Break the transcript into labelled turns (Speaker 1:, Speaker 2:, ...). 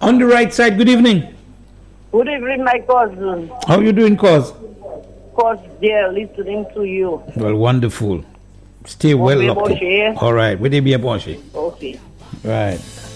Speaker 1: On the right side, good evening.
Speaker 2: Good evening, my cousin.
Speaker 1: How you doing, cuz?
Speaker 2: Cause dear, listening to you.
Speaker 1: Well, wonderful. Stay well locked in. All right. Where they be a bunch?
Speaker 2: Okay.
Speaker 1: Right.